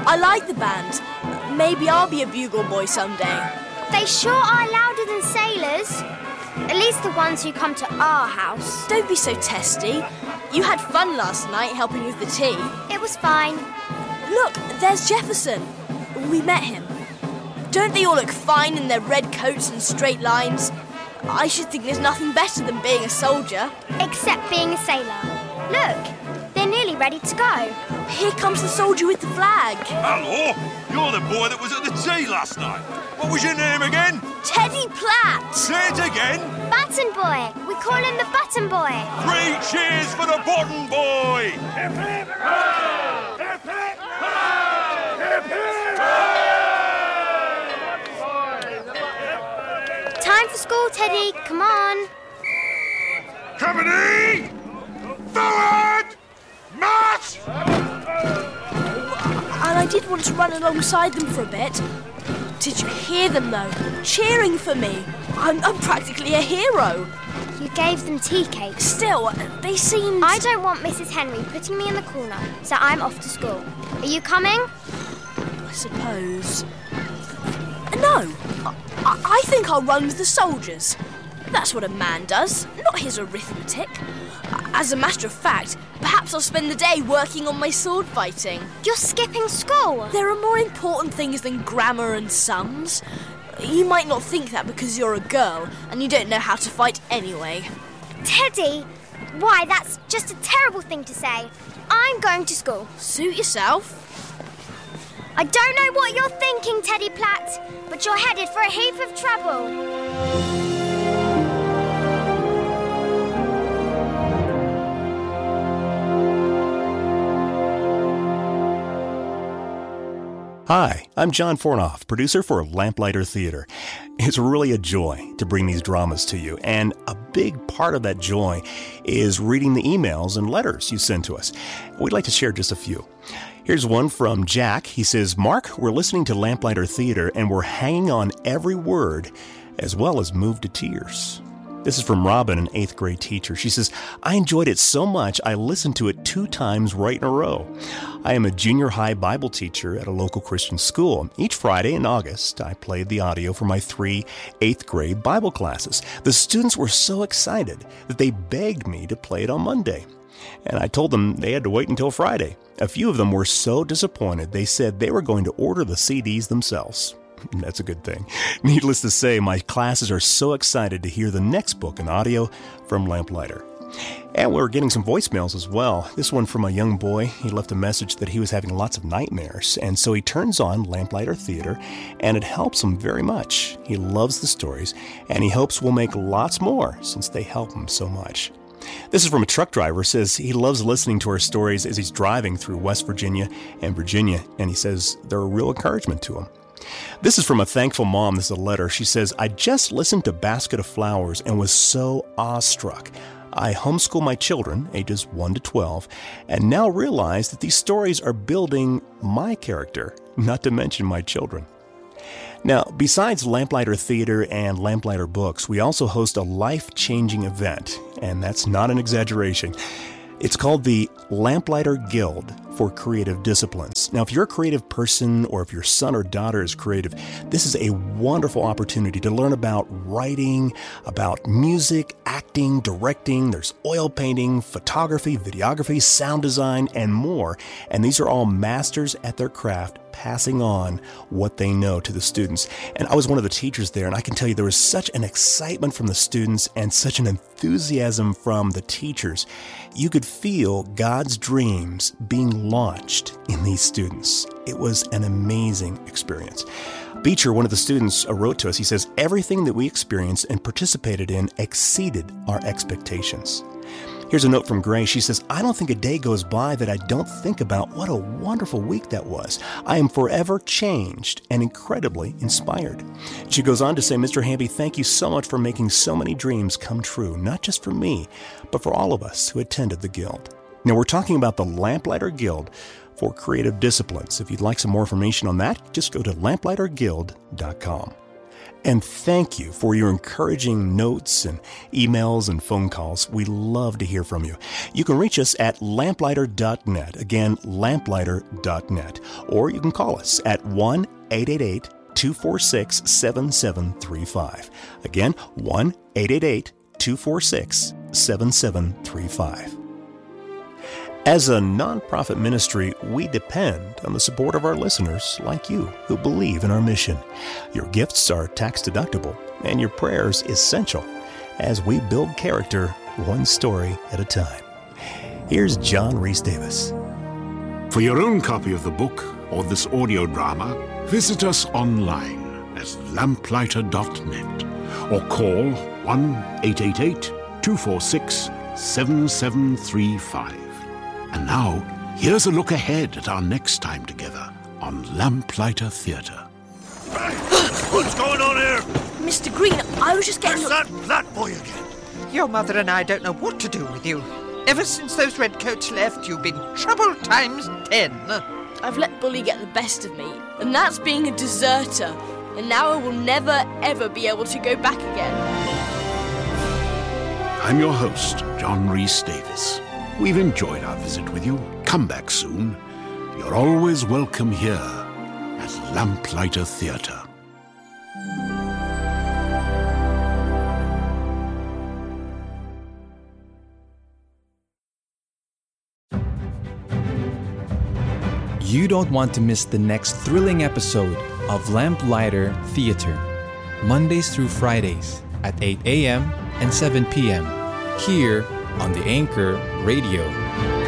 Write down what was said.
I like the band. Maybe I'll be a bugle boy someday. They sure are louder than sailors. At least the ones who come to our house. Don't be so testy. You had fun last night helping with the tea. It was fine. Look, there's Jefferson. We met him. Don't they all look fine in their red coats and straight lines? I should think there's nothing better than being a soldier. Except being a sailor. Look, they're nearly ready to go. Here comes the soldier with the flag. Hello, you're the boy that was at the tea last night. What was your name again? Teddy Platt. Say it again. Button Boy. We call him the Button Boy. 3 cheers for the Button Boy. Hip, hip, hurrah! Hip, hip, hurrah! Hip, hip, hurrah! Time for school, Teddy. Come on. Company! Forward! March! And I did want to run alongside them for a bit. Did you hear them, though? Cheering for me. I'm practically a hero. You gave them tea cakes. Still, they seemed... I don't want Mrs. Henry putting me in the corner, so I'm off to school. Are you coming? I suppose. No. I think I'll run with the soldiers. That's what a man does, not his arithmetic. As a matter of fact, perhaps I'll spend the day working on my sword fighting. You're skipping school. There are more important things than grammar and sums. You might not think that because you're a girl and you don't know how to fight anyway. Teddy, why, that's just a terrible thing to say. I'm going to school. Suit yourself. I don't know what you're thinking, Teddy Platt, but you're headed for a heap of trouble. Hi, I'm John Fornoff, producer for Lamplighter Theater. It's really a joy to bring these dramas to you, and a big part of that joy is reading the emails and letters you send to us. We'd like to share just a few. Here's one from Jack. He says, Mark, we're listening to Lamplighter Theater, and we're hanging on every word, as well as moved to tears. This is from Robin, an 8th grade teacher. She says, I enjoyed it so much I listened to it 2 times right in a row. I am a junior high Bible teacher at a local Christian school. Each Friday in August, I played the audio for my 3 8th grade Bible classes. The students were so excited that they begged me to play it on Monday. And I told them they had to wait until Friday. A few of them were so disappointed, they said they were going to order the CDs themselves. That's a good thing. Needless to say, my classes are so excited to hear the next book in audio from Lamplighter. And we're getting some voicemails as well. This one from a young boy. He left a message that he was having lots of nightmares, and so he turns on Lamplighter Theater, and it helps him very much. He loves the stories, and he hopes we'll make lots more since they help him so much. This is from a truck driver. Says he loves listening to our stories as he's driving through West Virginia and Virginia, and he says they're a real encouragement to him. This is from a thankful mom. This is a letter. She says, I just listened to Basket of Flowers and was so awestruck. I homeschool my children, ages 1 to 12, and now realize that these stories are building my character, not to mention my children. Now, besides Lamplighter Theater and Lamplighter Books, we also host a life-changing event, and that's not an exaggeration. It's called the Lamplighter Guild for Creative Disciplines. Now, if you're a creative person or if your son or daughter is creative, this is a wonderful opportunity to learn about writing, about music, acting, directing. There's oil painting, photography, videography, sound design, and more. And these are all masters at their craft, passing on what they know to the students. And I was one of the teachers there, and I can tell you there was such an excitement from the students and such an enthusiasm from the teachers. You could feel God's dreams being launched in these students. It was an amazing experience. Beecher, one of the students, wrote to us. He says, everything that we experienced and participated in exceeded our expectations. Here's a note from Grace. She says, I don't think a day goes by that I don't think about what a wonderful week that was. I am forever changed and incredibly inspired. She goes on to say, Mr. Hamby, thank you so much for making so many dreams come true, not just for me, but for all of us who attended the Guild. Now, we're talking about the Lamplighter Guild for Creative Disciplines. If you'd like some more information on that, just go to lamplighterguild.com. And thank you for your encouraging notes and emails and phone calls. We love to hear from you. You can reach us at lamplighter.net. Again, lamplighter.net. Or you can call us at 1-888-246-7735. Again, 1-888-246-7735. As a nonprofit ministry, we depend on the support of our listeners like you who believe in our mission. Your gifts are tax deductible, and your prayers essential as we build character one story at a time. Here's John Rhys Davis. For your own copy of the book or this audio drama, visit us online at lamplighter.net or call 1-888-246-7735. And now, here's a look ahead at our next time together on Lamplighter Theatre. What's going on here? Mr. Green, I was just getting... There's that Platt boy again. Your mother and I don't know what to do with you. Ever since those redcoats left, you've been trouble times 10. I've let Bully get the best of me, and that's being a deserter. And now I will never, ever be able to go back again. I'm your host, John Rhys Davis. We've enjoyed our visit with you. Come back soon. You're always welcome here at Lamplighter Theatre. You don't want to miss the next thrilling episode of Lamplighter Theatre, Mondays through Fridays at 8 a.m. and 7 p.m. here on the Anchor Radio.